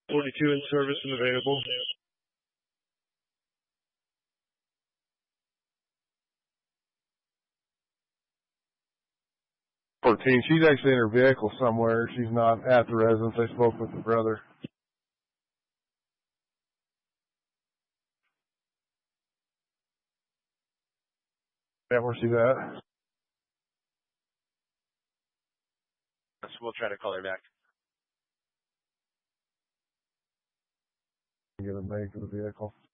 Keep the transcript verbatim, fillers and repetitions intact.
forty-two in service and available. fourteen, she's actually in her vehicle somewhere. She's not at the residence. I spoke with the brother. Yeah, where's she at? So we'll try to call her back. Get a make for the vehicle.